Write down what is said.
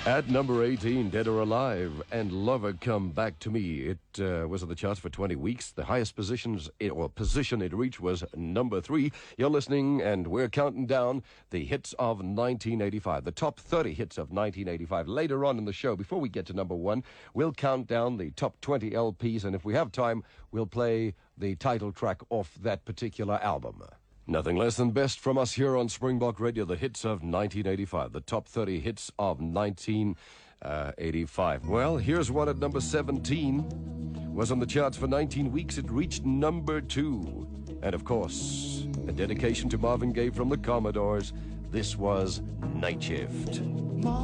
At number 18, Dead or Alive and Lover Come Back to Me. It was on the charts for 20 weeks. The highest position it reached was number 3. You're listening, and we're counting down the hits of 1985, the top 30 hits of 1985. Later on in the show, before we get to number 1, we'll count down the top 20 LPs, and if we have time, we'll play the title track off that particular album. Nothing less than best from us here on Springbok Radio, the hits of 1985, the top 30 hits of 1985. Well, here's one at number 17. Was on the charts for 19 weeks. It reached number 2. And, of course, a dedication to Marvin Gaye from the Commodores. This was Night Shift.